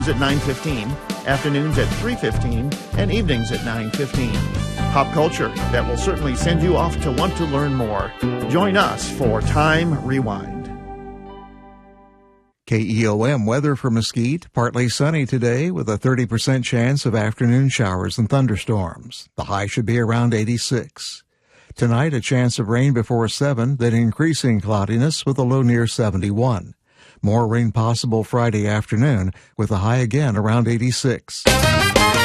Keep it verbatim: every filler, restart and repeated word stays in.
at nine fifteen, afternoons at three fifteen, and evenings at nine fifteen. Pop culture that will certainly send you off to want to learn more. Join us for Time Rewind. K E O M weather for Mesquite, partly sunny today with a thirty percent chance of afternoon showers and thunderstorms. The high should be around eighty-six. Tonight, a chance of rain before seven, then increasing cloudiness with a low near seventy-one. More rain possible Friday afternoon with a high again around eighty-six.